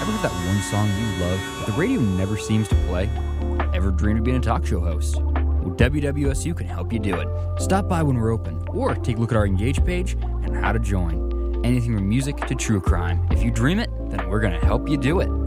Ever have that one song you love, but the radio never seems to play? Ever dreamed of being a talk show host? Well, WWSU can help you do it. Stop by when we're open, or take a look at our Engage page and how to join. Anything from music to true crime. If you dream it, then we're going to help you do it.